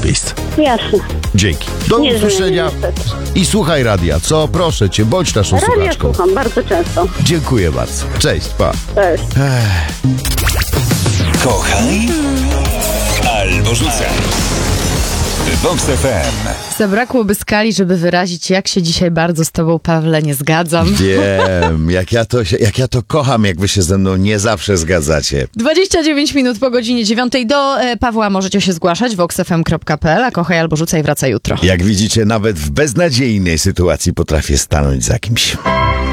miejsce. Jasne. Dzięki. Do Nie usłyszenia. zmienię niestety. I słuchaj radia. Co? Proszę cię, bądź naszą Radio słuchaczką. słucham bardzo często. Dziękuję bardzo. Cześć, pa. Cześć. Kochaj albo rzucaj. Vox FM. Zabrakłoby skali, żeby wyrazić, jak się dzisiaj bardzo z tobą, Pawle, nie zgadzam. Wiem, jak ja to kocham, jak wy się ze mną nie zawsze zgadzacie. 29 minut po godzinie 9. Do Pawła możecie się zgłaszać voxfm.pl, a kochaj albo rzucaj wraca jutro. Jak widzicie, nawet w beznadziejnej sytuacji potrafię stanąć za kimś.